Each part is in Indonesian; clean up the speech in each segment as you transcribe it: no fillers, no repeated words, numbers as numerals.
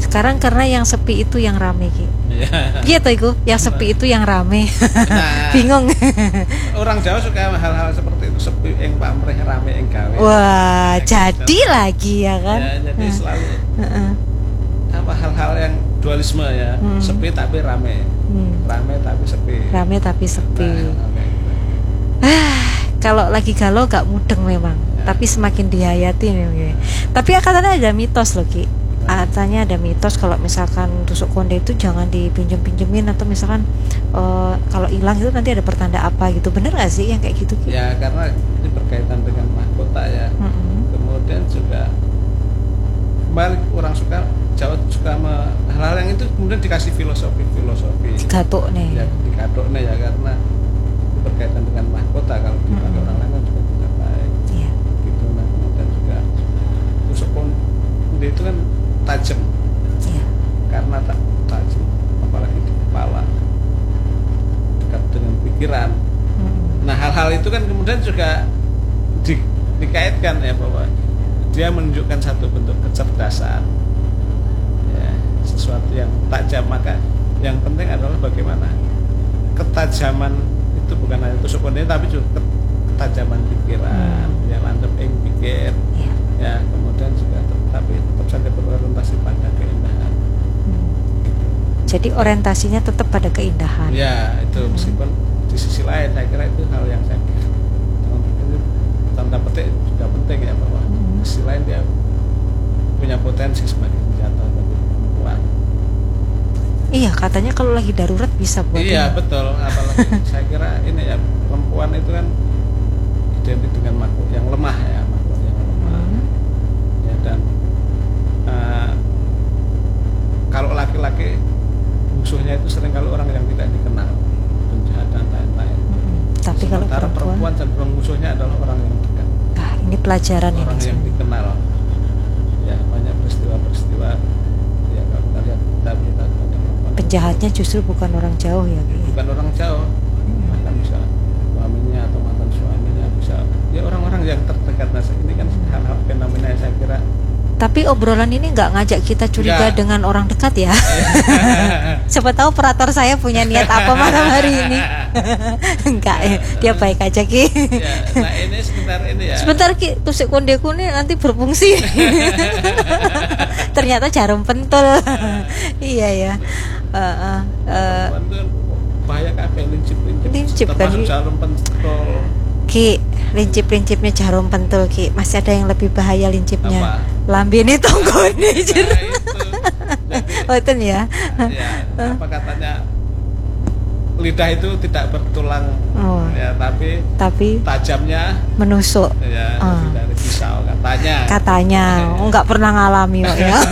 sekarang karena yang sepi itu yang rame Ki. Gitu iku, yang sepi itu yang rame. Nah, bingung. Orang Jawa suka hal-hal seperti itu, sepi yang pamrih rame yang gawe. Wah, Ya, jadi gitu. lagi ya kan. Ya, jadi selalu apa hal-hal yang dualisme ya, sepi tapi rame. Rame tapi sepi. Rame tapi sepi. Nah, gitu. Kalau lagi galau gak mudeng memang, tapi semakin dihayati memang. Tapi katanya ada mitos loh Ki. Katanya ada mitos kalau misalkan tusuk konde itu jangan dipinjem-pinjemin, atau misalkan kalau hilang itu nanti ada pertanda apa gitu. Bener gak sih yang kayak gitu Ki? Ya karena ini berkaitan dengan mahkota ya. Kemudian juga kembali orang Jawa suka hal-hal yang itu kemudian dikasih filosofi Gatuk nih. ya, dikadoknya ya, karena berkaitan dengan mahkota, kalau dipakai orang lain kan juga tidak baik. Iya. Gitu. Nah kemudian juga tusuk konde itu kan tajam. Iya. Karena tajam apalagi di kepala, dekat dengan pikiran. Nah hal-hal itu kan kemudian juga dikaitkan ya, bahwa dia menunjukkan satu bentuk kecerdasan ya, sesuatu yang tajam. Maka yang penting adalah bagaimana ketajaman itu bukan hanya tusuk konde tapi juga ketajaman pikiran, ya landep ing pikir ya, kemudian juga tapi tetap saja berorientasi pada keindahan. Jadi orientasinya tetap pada keindahan. Ya itu meskipun di sisi lain saya kira itu hal yang saya kira itu tanda petik juga penting ya, bahwa di sisi lain dia punya potensi sebagai senjata bagi perempuan. Iya, katanya kalau lagi darurat bisa buat Iya ini. betul, apalagi saya kira ini ya, perempuan itu kan identik dengan makhluk yang lemah ya, makhluk yang lemah ya, dan kalau laki-laki musuhnya itu sering kalau orang yang tidak dikenal, penjahat dan lain-lain. Tapi kalau Sementara perempuan cenderung musuhnya adalah orang yang dekat, ini pelajaran orang ini. yang dikenal ya. Banyak peristiwa-peristiwa ya, kalau kita lihat kita Penjahatnya justru bukan orang jauh ya Ki. bukan orang jauh, bahkan bisa suaminya atau mantan suaminya, bisa ya orang-orang yang terdekat. Nah ini kan hal-hal fenomena yang saya kira. Tapi obrolan ini nggak ngajak kita curiga dengan orang dekat ya. Siapa tahu operator saya punya niat apa malam hari ini. Enggak ya, dia baik aja Ki. Ya, nah ini sebentar ini ya. Sebentar Ki, tusuk kondeku nih nanti berfungsi. Ternyata jarum pentul. Iya ya. Perempuan tuh bahaya kabeh, Lincip kan, termasuk Ki. jarum pentul. Ki, lincip-lincipnya jarum pentul Ki. Masih ada yang lebih bahaya lincipnya. Apa? Lambene tonggone. Nah, itu. Jadi, Oh itu ya. ya, apa katanya, lidah itu tidak bertulang ya, tapi tajamnya menusuk. ya, lebih dari pisau Katanya nggak pernah ngalami kok ya.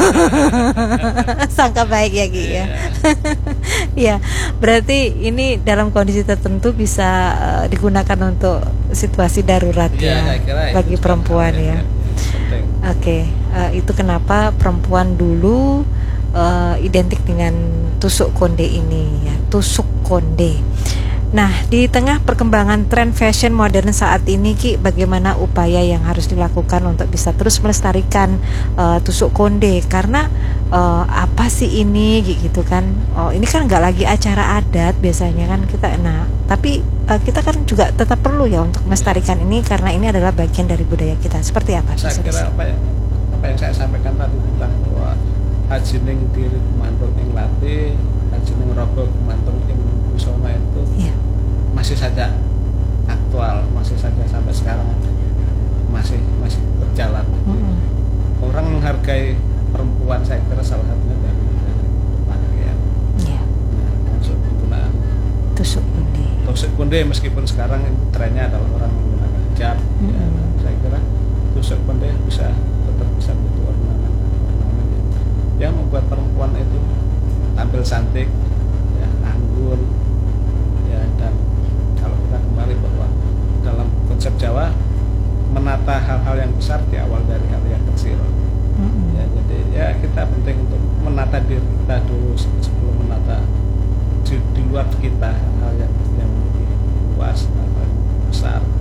Sangka baik ya Ki ya. Ya, berarti ini dalam kondisi tertentu bisa digunakan untuk situasi darurat ya, saya kira bagi perempuan ya. Oke, itu kenapa perempuan dulu identik dengan tusuk konde ini ya, tusuk konde. Nah, di tengah perkembangan tren fashion modern saat ini Ki, bagaimana upaya yang harus dilakukan untuk bisa terus melestarikan tusuk konde? Karena apa sih ini gitu kan? Oh, ini kan nggak lagi acara adat biasanya kan kita. Nah, tapi kita kan juga tetap perlu ya untuk melestarikan ini, karena ini adalah bagian dari budaya kita. Seperti apa? Saya kira apa yang saya sampaikan tadi tentang bahwa haji ning diri kumantung ing latih, haji ning rogo kumantung ing busana itu masih saja aktual, masih saja sampai sekarang masih berjalan. Orang menghargai perempuan, saya kira salah satunya dari pakaian. Masuk penggunaan tusuk konde meskipun sekarang trennya adalah orang menggunakan hijab. Ya, saya kira tusuk konde bisa menjadi ornamen yang membuat perempuan itu tampil cantik, ya, anggun, ya, dan kalau kita kembali bahwa dalam konsep Jawa menata hal-hal yang besar di awal dari hal yang kecil. Ya, jadi ya kita penting untuk menata diri kita dulu sebelum menata di luar kita hal yang lebih luas, hal yang besar.